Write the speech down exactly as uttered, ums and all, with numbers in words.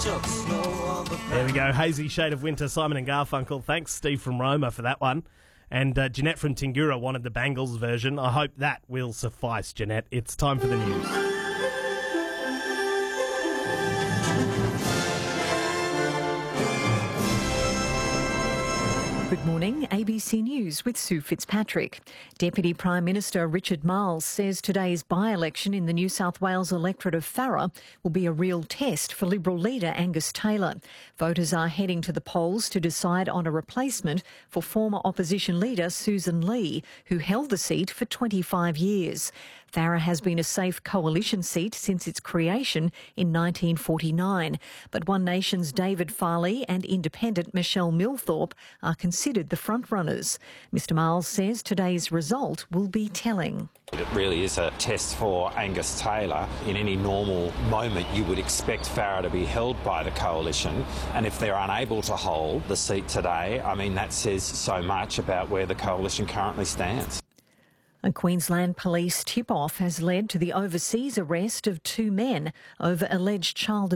There we go, Hazy Shade of Winter, Simon and Garfunkel. Thanks, Steve from Roma, for that one. And uh, Jeanette from Tingura wanted the Bangles version. I hope that will suffice, Jeanette. It's time for the news. Good morning, A B C News with Sue Fitzpatrick. Deputy Prime Minister Richard Marles says today's by-election in the New South Wales electorate of Farrer will be a real test for Liberal leader Angus Taylor. Voters are heading to the polls to decide on a replacement for former opposition leader Susan Lee, who held the seat for twenty-five years. Farrer has been a safe coalition seat since its creation in nineteen forty-nine, but One Nation's David Farley and independent Michelle Milthorpe are considered the frontrunners. Mister Marles says today's result will be telling. It really is a test for Angus Taylor. In any normal moment, you would expect Farrer to be held by the coalition, and if they're unable to hold the seat today, I mean, that says so much about where the coalition currently stands. A Queensland police tip-off has led to the overseas arrest of two men over alleged child